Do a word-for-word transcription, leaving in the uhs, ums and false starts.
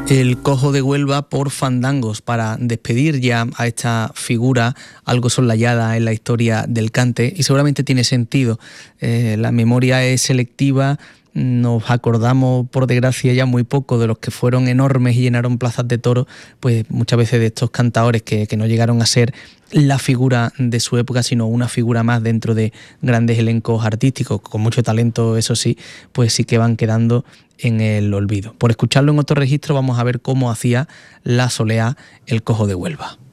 El Cojo de Huelva por Fandangos, para despedir ya a esta figura algo soslayada en la historia del cante, y seguramente tiene sentido. Eh, la memoria es selectiva, nos acordamos por desgracia ya muy poco de los que fueron enormes y llenaron plazas de toros, pues muchas veces de estos cantadores que, que no llegaron a ser la figura de su época, sino una figura más dentro de grandes elencos artísticos, con mucho talento, eso sí, pues sí que van quedando en el olvido. Por escucharlo en otro registro vamos a ver cómo hacía la soleá el Cojo de Huelva.